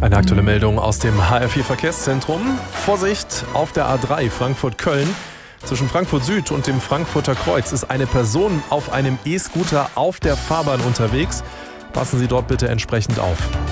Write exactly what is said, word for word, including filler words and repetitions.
Eine aktuelle Meldung aus dem H R vier Verkehrszentrum. Vorsicht auf der A drei Frankfurt-Köln. Zwischen Frankfurt Süd und dem Frankfurter Kreuz ist eine Person auf einem E-Scooter auf der Fahrbahn unterwegs. Passen Sie dort bitte entsprechend auf.